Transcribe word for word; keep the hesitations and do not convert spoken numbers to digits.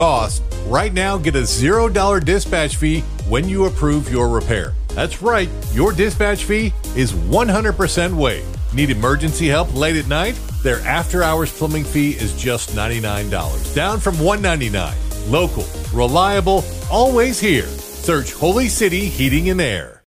cost. Right now, get a zero dollar dispatch fee when you approve your repair. That's right, your dispatch fee is one hundred percent waived. Need emergency help late at night? Their after-hours plumbing fee is just ninety-nine dollars, down from one hundred ninety-nine dollars. Local, reliable, always here. Search Holy City Heating and Air.